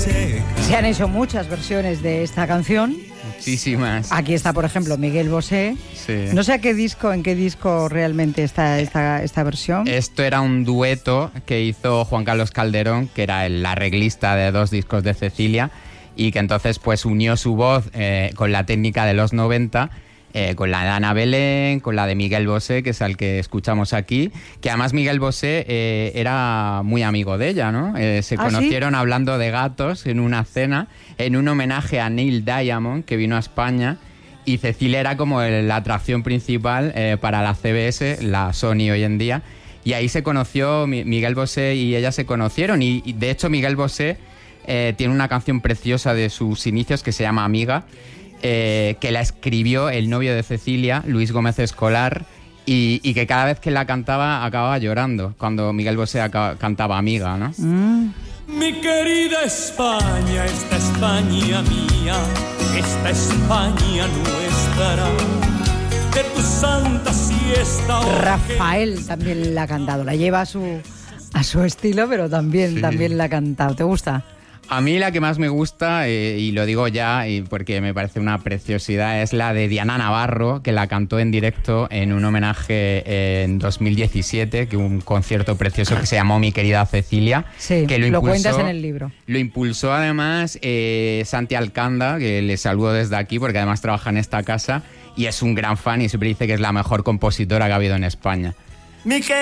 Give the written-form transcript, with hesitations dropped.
Se han hecho muchas versiones de esta canción. Muchísimas. Aquí está, por ejemplo, Miguel Bosé. Sí. No sé en qué disco realmente está esta versión. Esto era un dueto que hizo Juan Carlos Calderón, que era el arreglista de 2 discos de Cecilia, y que entonces pues unió su voz con la técnica de los 90, con la de Ana Belén, con la de Miguel Bosé, que es el que escuchamos aquí, que además Miguel Bosé era muy amigo de ella, ¿no? Se conocieron hablando de gatos en una cena, en un homenaje a Neil Diamond, que vino a España, y Cecilia era como la atracción principal para la CBS, la Sony hoy en día, y ahí se conoció, Miguel Bosé y ella se conocieron, y de hecho Miguel Bosé tiene una canción preciosa de sus inicios que se llama Amiga, que la escribió el novio de Cecilia, Luis Gómez Escolar, y que cada vez que la cantaba acababa llorando cuando Miguel Bosé cantaba Amiga, ¿no? Mi querida España, esta España mía, esta España nuestra, de tu santa siesta. Rafael también la ha cantado, la lleva a su estilo, pero también la ha cantado. ¿Te gusta? A mí la que más me gusta, y lo digo ya porque me parece una preciosidad, es la de Diana Navarro, que la cantó en directo en un homenaje en 2017, que un concierto precioso que se llamó Mi querida Cecilia. Sí, que lo cuentas en el libro. Lo impulsó además Santi Alcanda, que le saludo desde aquí porque además trabaja en esta casa y es un gran fan y siempre dice que es la mejor compositora que ha habido en España.